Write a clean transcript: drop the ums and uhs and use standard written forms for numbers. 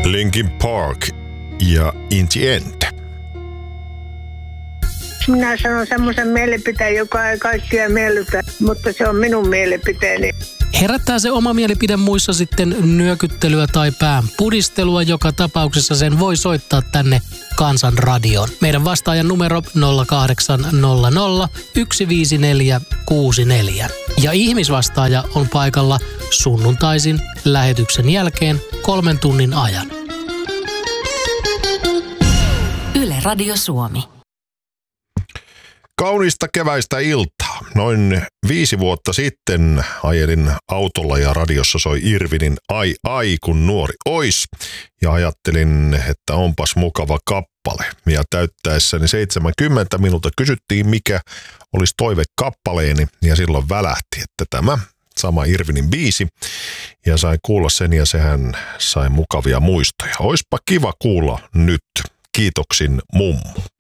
Linkin Park ja In the End. Minä sanon semmoisen mielipiteen, joka ei kaikkia miellytä, mutta se on minun mielipiteeni. Herättää se oma mielipide muissa sitten nyökyttelyä tai pään pudistelua. Joka tapauksessa sen voi soittaa tänne Kansan radioon. Meidän vastaajan numero 0800 154 64. Ja ihmisvastaaja on paikalla sunnuntaisin lähetyksen jälkeen 3 tunnin ajan. Yle Radio Suomi. Kaunista keväistä iltaa. Noin 5 vuotta sitten ajelin autolla ja radiossa soi Irvinin Ai ai kun nuori ois. Ja ajattelin, että onpas mukava kappale. Ja täyttäessäni 70 minulta kysyttiin, mikä olisi toivekappaleeni. Ja silloin välähti, että tämä sama Irvinin biisi. Ja sain kuulla sen ja sehän sai mukavia muistoja. Oispa kiva kuulla nyt. Kiitoksin mummu.